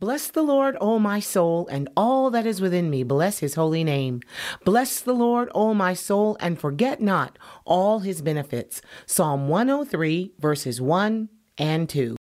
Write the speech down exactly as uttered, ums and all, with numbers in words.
Bless the Lord, O my soul, and all that is within me. Bless his holy name. Bless the Lord, O my soul, and forget not all his benefits. Psalm one oh three, verses one and two.